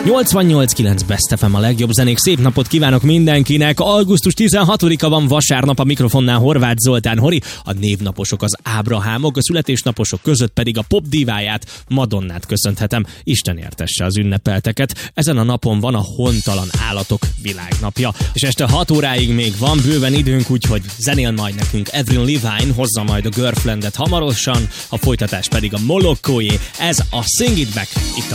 88.9 Best FM a legjobb zenék. Szép napot kívánok mindenkinek. Augusztus 16-a van, vasárnap, a mikrofonnál Horváth Zoltán Hori. A névnaposok az Ábrahámok, a születésnaposok között pedig a pop diváját, Madonnát köszönhetem. Isten értesse az ünnepelteket. Ezen a napon van a hontalan állatok világnapja. És este 6 óráig még van bőven időnk, úgyhogy zenél majd nekünk Avril Lavigne, hozza majd a Girlfriendet hamarosan, a folytatás pedig a Molokkóé. Ez a Sing It Back itt a